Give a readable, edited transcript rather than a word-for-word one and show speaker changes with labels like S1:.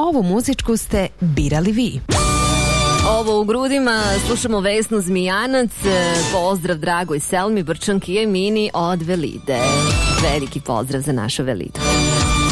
S1: ovu muzičku ste birali vi.
S2: Ovo u grudima slušamo Vesnu Zmijanac. Pozdrav dragoj Selmi, Brčanki i Mini od Velide. Veliki pozdrav za našu Velidu.